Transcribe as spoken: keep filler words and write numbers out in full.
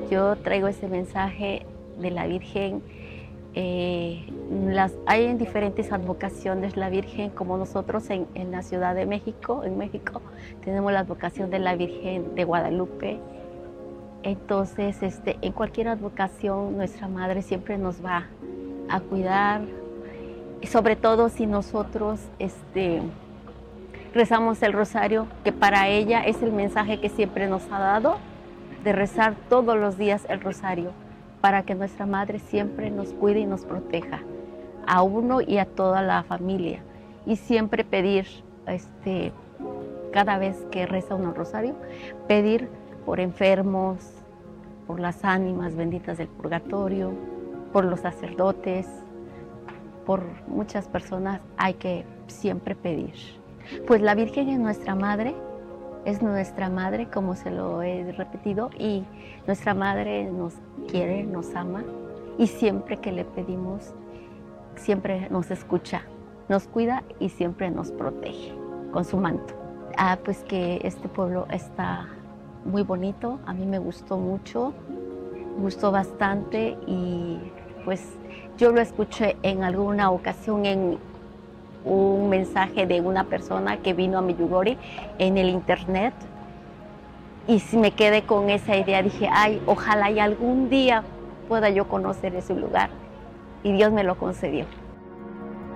yo traigo ese mensaje de la Virgen. Eh, las, hay en diferentes advocaciones la Virgen, como nosotros en, en la Ciudad de México, en México, tenemos la advocación de la Virgen de Guadalupe. Entonces, este, en cualquier advocación, nuestra Madre siempre nos va a cuidar, sobre todo si nosotros este, rezamos el rosario, que para ella es el mensaje que siempre nos ha dado, de rezar todos los días el rosario, para que nuestra Madre siempre nos cuide y nos proteja, a uno y a toda la familia. Y siempre pedir, este, cada vez que reza uno el rosario, pedir por enfermos, por las ánimas benditas del purgatorio, por los sacerdotes, por muchas personas hay que siempre pedir. Pues la Virgen es nuestra Madre, es nuestra Madre, como se lo he repetido, y nuestra Madre nos quiere, nos ama, y siempre que le pedimos, siempre nos escucha, nos cuida y siempre nos protege con su manto. Ah, pues que este pueblo está muy bonito, a mí me gustó mucho, me gustó bastante, y pues yo lo escuché en alguna ocasión en un mensaje de una persona que vino a Medjugorje en el internet, y si me quedé con esa idea, dije, ay, ojalá y algún día pueda yo conocer ese lugar, y Dios me lo concedió.